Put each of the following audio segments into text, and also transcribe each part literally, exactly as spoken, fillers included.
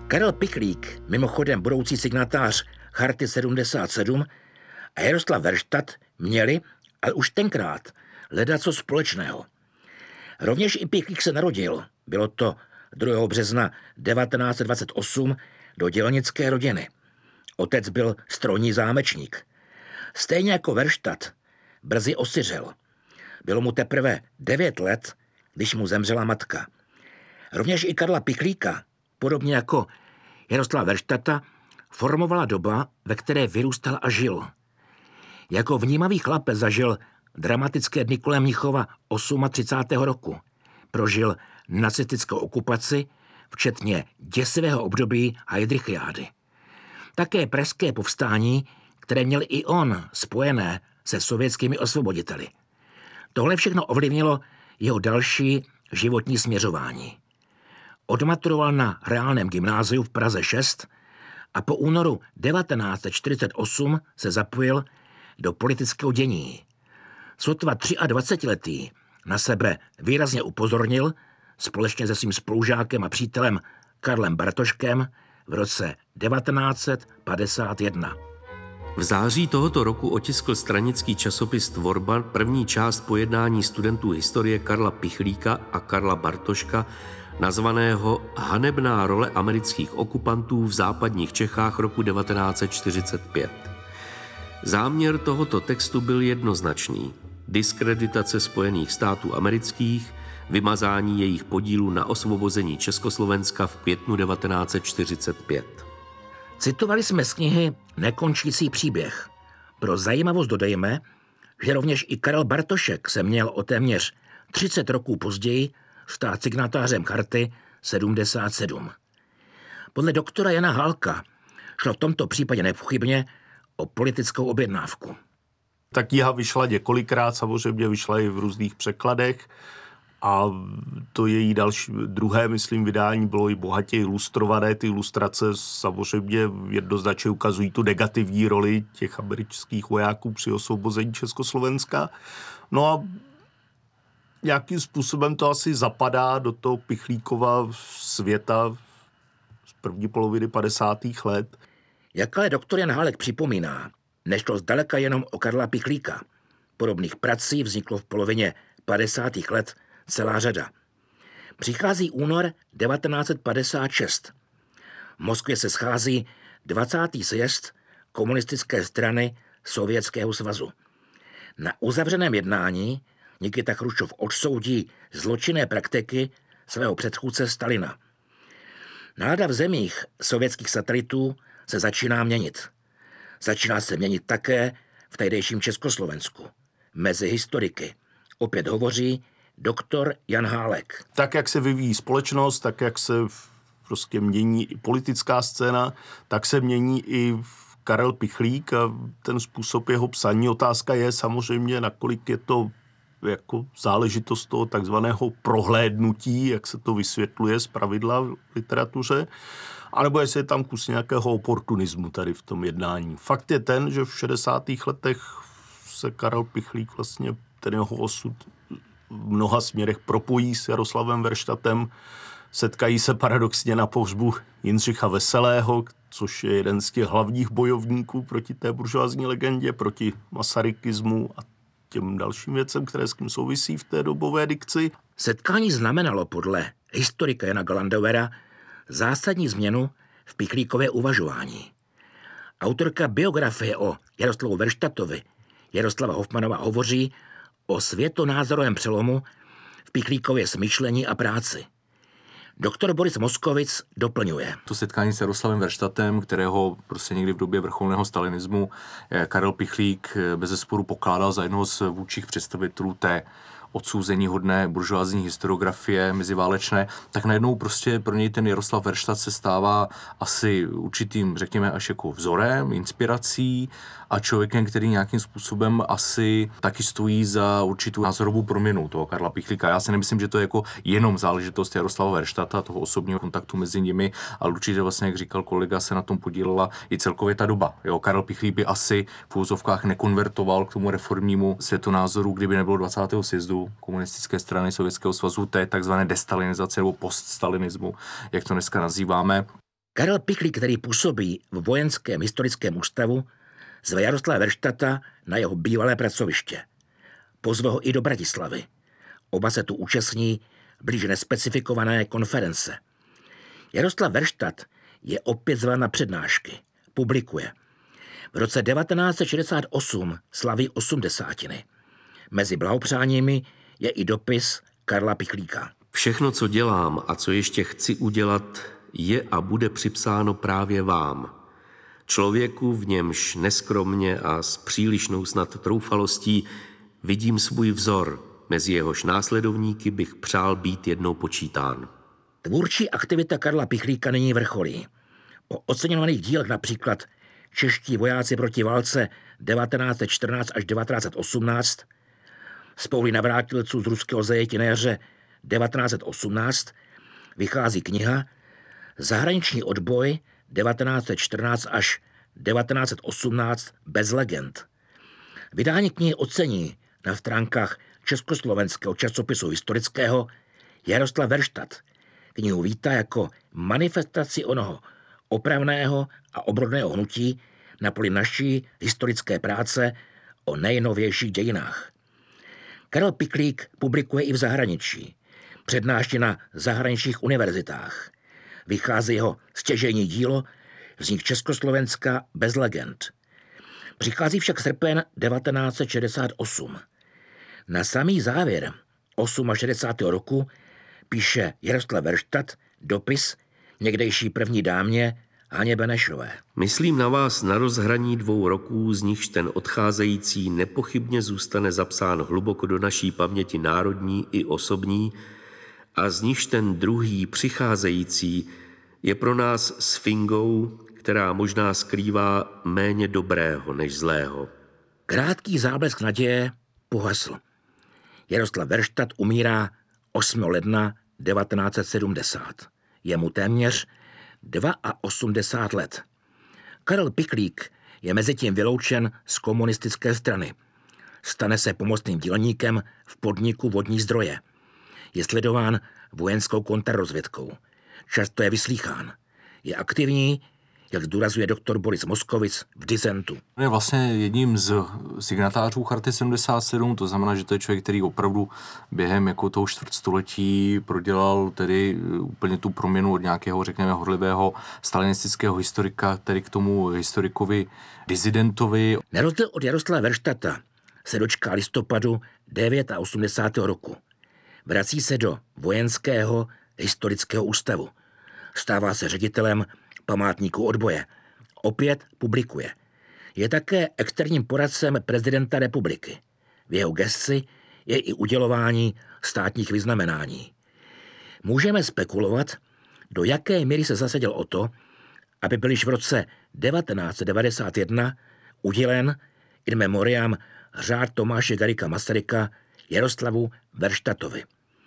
Karel Pichlík, mimochodem budoucí signatář Charty sedmdesát sedm, a Jaroslav Verštat měli, ale už tenkrát, ledaco společného. Rovněž i Pichlík se narodil, bylo to druhého března devatenáct set dvacet osm, do dělnické rodiny. Otec byl strojní zámečník. Stejně jako Verštat brzy osiřel. Bylo mu teprve devět let, když mu zemřela matka. Rovněž i Karla Pichlíka, podobně jako Jaroslava Verštata, formovala doba, ve které vyrůstal a žil. Jako vnímavý chlapec zažil dramatické dny kolem Mnichova třicátého osmého roku. Prožil nacistickou okupaci, včetně děsivého období Heydrichiády. Také pražské povstání, které měl i on spojené se sovětskými osvoboditeli. Tohle všechno ovlivnilo jeho další životní směřování. Odmaturoval na reálném gymnáziu v Praze šest a po únoru devatenáct set čtyřicet osm se zapojil do politického dění. Sotva dvacetiletý na sebe výrazně upozornil společně se svým spolužákem a přítelem Karlem Bartoškem v roce devatenáct set padesát jedna. V září tohoto roku otiskl stranický časopis Tvorba první část pojednání studentů historie Karla Pichlíka a Karla Bartoška, nazvaného Hanebná role amerických okupantů v západních Čechách roku devatenáct set čtyřicet pět. Záměr tohoto textu byl jednoznačný. Diskreditace Spojených států amerických, vymazání jejich podílu na osvobození Československa v květnu devatenáct set čtyřicet pět. Citovali jsme z knihy Nekončící příběh. Pro zajímavost dodejme, že rovněž i Karel Bartošek se měl o téměř třicet roků později stát signatářem Charty sedmdesát sedm. Podle doktora Jana Hálka šlo v tomto případě nepochybně o politickou objednávku. Ta kniha vyšla několikrát, samozřejmě vyšla i v různých překladech a to její další, druhé, myslím, vydání bylo i bohatě ilustrované. Ty ilustrace samozřejmě jednoznačně ukazují tu negativní roli těch amerických vojáků při osvobození Československa. No a nějakým způsobem to asi zapadá do toho Pichlíkova světa z první poloviny padesátých let. Jak ale doktor Jan Hálek připomíná, nešlo zdaleka jenom o Karla Pichlíka. Podobných prací vzniklo v polovině padesátých let celá řada. Přichází únor devatenáct set padesát šest. V Moskvě se schází dvacátý sjezd komunistické strany Sovětského svazu. Na uzavřeném jednání Nikita Chruščov odsoudí zločinné praktiky svého předchůdce Stalina. Nálada v zemích sovětských satelitů se začíná měnit. Začíná se měnit také v tehdejším Československu. Mezi historiky opět hovoří doktor Jan Hálek. Tak, jak se vyvíjí společnost, tak, jak se prostě mění i politická scéna, tak se mění i Karel Pichlík a ten způsob jeho psaní. Otázka je samozřejmě, nakolik je to jako záležitost toho takzvaného prohlédnutí, jak se to vysvětluje z pravidla v literatuře, anebo jestli je tam kus nějakého oportunismu tady v tom jednání. Fakt je ten, že v šedesátých letech se Karel Pichlík vlastně, ten jeho osud v mnoha směrech propojí s Jaroslavem Verštatem, setkají se paradoxně na pohřbu Jindřicha Veselého, což je jeden z těch hlavních bojovníků proti té buržoazní legendě, proti masarykismu a těm dalším věcem, které s tím souvisí v té dobové dikci. Setkání znamenalo podle historika Jana Galandovera zásadní změnu v Pichlíkově uvažování. Autorka biografie o Jaroslavu Verštatovi, Jaroslava Hofmanova, hovoří o světonázorovém přelomu v Pichlíkově smýšlení a práci. Doktor Boris Moskovic doplňuje. To setkání s Jaroslavem Verštatem, kterého prostě někdy v době vrcholného stalinismu Karel Pichlík bezesporu pokládal za jednoho z vůdčích představitelů té odsouzeníhodné buržoazní historiografie meziválečné, tak najednou prostě pro něj ten Jaroslav Verštat se stává asi určitým, řekněme, až jako vzorem, inspirací a člověkem, který nějakým způsobem asi taky stojí za určitou názorovou proměnu toho Karla Pichlíka. Já si nemyslím, že to je jako jenom záležitost Jaroslava Verštata, toho osobního kontaktu mezi nimi, ale určitě vlastně, jak říkal kolega, se na tom podílela i celkově ta doba. Jo, Karel Pichlík by asi v úvozovkách nekonvertoval k tomu reformnímu světonázoru, kdyby nebylo dvacátého sjezdu komunistické strany Sovětského svazu, té takzvané destalinizace nebo poststaliniismu, jak to dneska nazýváme. Karel Pichlík, který působí v Vojenském historickém ústavu, zve Jaroslava Verštata na jeho bývalé pracoviště. Pozve ho i do Bratislavy. Oba se tu účastní blíže nespecifikované konference. Jaroslav Verštat je opět zván na přednášky. Publikuje. V roce devatenáct set šedesát osm slaví osmdesátiny. Mezi blahopřáními je i dopis Karla Pichlíka. Všechno, co dělám a co ještě chci udělat, je a bude připsáno právě vám. Člověku, v němž neskromně a s přílišnou snad troufalostí vidím svůj vzor, mezi jehož následovníky bych přál být jednou počítán. Tvůrčí aktivita Karla Pichlíka nyní vrcholí. O oceňovaných dílech například Čeští vojáci proti válce devatenáct set čtrnáct až devatenáct set osmnáct, Spouly navrátilců z ruského zajetí na jaře devatenáct set osmnáct vychází kniha Zahraniční odboj devatenáct set čtrnáct až devatenáct set osmnáct bez legend. Vydání knihy ocení na stránkách Československého časopisu historického Jaroslav Verštat. Knihu vítá jako manifestaci onoho opravného a obrodného hnutí na poli naší historické práce o nejnovějších dějinách. Karel Pichlík publikuje i v zahraničí. Přednáší na zahraničních univerzitách. Vychází jeho stěžejní dílo Vznik Československa bez legend. Přichází však srpen devatenáct set šedesát osm. Na samý závěr šedesátého osmého roku píše Jaroslav Verštat dopis někdejší první dámě Haně Benešové. Myslím na vás na rozhraní dvou roků, z nichž ten odcházející nepochybně zůstane zapsán hluboko do naší paměti národní i osobní, a z nichž ten druhý přicházející je pro nás sfingou, která možná skrývá méně dobrého než zlého. Krátký záblesk naděje pohasl. Jaroslav Verštat umírá osmého ledna devatenáct set sedmdesát. Je mu téměř osmdesát dva let. Karel Pichlík je mezitím vyloučen z komunistické strany. Stane se pomocným dělníkem v podniku Vodní zdroje. Je sledován vojenskou kontrarozvědkou. Často je vyslýchán. Je aktivní, jak zdůrazuje doktor Boris Moskovic v Disentu. Je vlastně jedním z signatářů Charty sedmdesát sedm, to znamená, že to je člověk, který opravdu během jako toho čtvrtstoletí prodělal tedy úplně tu proměnu od nějakého, řekněme, horlivého stalinistického historika, tedy k tomu historikovi dizidentovi. Na rozdíl od Jaroslava Verštata se dočká listopadu osmdesátého devátého roku. Vrací se do Vojenského historického ústavu. Stává se ředitelem památníku odboje. Opět publikuje. Je také externím poradcem prezidenta republiky. V jeho gesci je i udělování státních vyznamenání. Můžeme spekulovat, do jaké míry se zasadil o to, aby byl již v roce devatenáct set devadesát jedna udělen in memoriam řád Tomáše Garrigua Masaryka Jaroslavu Verštatovi.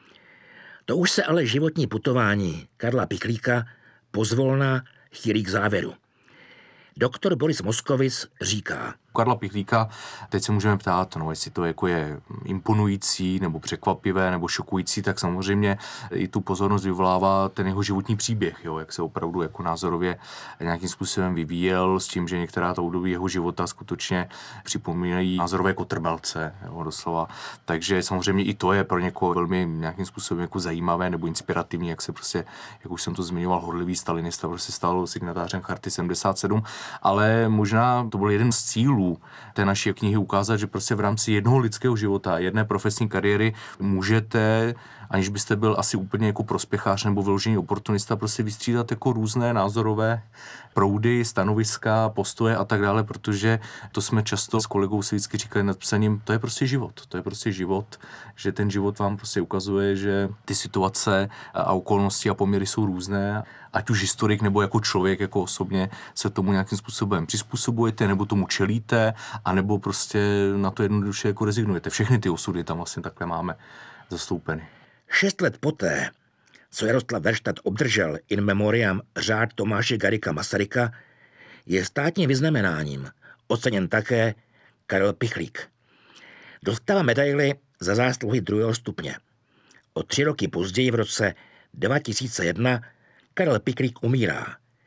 To už se ale životní putování Karla Pichlíka pozvolna chýlí k závěru. Doktor Boris Moskovic říká. Karla Pichlíka teď se můžeme ptát, no jestli to jako je imponující, nebo překvapivé, nebo šokující, tak samozřejmě i tu pozornost vyvolává ten jeho životní příběh, jo, jak se opravdu jako názorově nějakým způsobem vyvíjel, s tím, že některá ta období jeho života skutečně připomínají názorové kotrmelce, jo, doslova. Takže samozřejmě i to je pro někoho velmi nějakým způsobem jako zajímavé nebo inspirativní, jak se prostě, jak už jsem to zmiňoval, horlivý stalinista prostě stal signatářem Charty sedmdesát sedm, ale možná to byl jeden z cílů té naší knihy ukázat, že prostě v rámci jednoho lidského života, jedné profesní kariéry můžete, aniž byste byl asi úplně jako prospěchář nebo vyložený oportunista, prostě vystřídat jako různé názorové proudy, stanoviska, postoje a tak dále, protože to jsme často s kolegou si vždycky říkali nad psaním, to je prostě život, to je prostě život, že ten život vám prostě ukazuje, že ty situace a okolnosti a poměry jsou různé, ať už historik nebo jako člověk, jako osobně se tomu nějakým způsobem přizpůsobujete, nebo tomu čelíte, anebo prostě na to jednoduše jako rezignujete. Všechny ty osudy tam vlastně takhle máme zastoupeny. Šest let poté, co Jaroslav Verštat obdržel in memoriam řád Tomáše Garrigua Masaryka, je státním vyznamenáním oceněn také Karel Pichlík. Dostává medaili za zásluhy druhého stupně. O tři roky později v roce dva tisíce jedna Karel Pichlík umírá.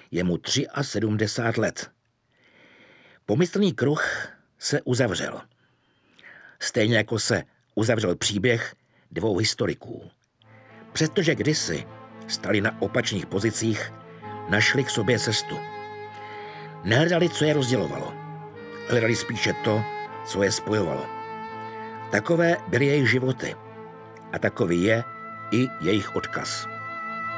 Je mu sedmdesát tři let. Pomyslný kruh se uzavřel. Stejně jako se uzavřel příběh dvou historiků. Přestože kdysi stali na opačných pozicích, našli k sobě cestu. Nehledali, co je rozdělovalo. Hledali spíše to, co je spojovalo. Takové byly jejich životy. A takový je i jejich odkaz.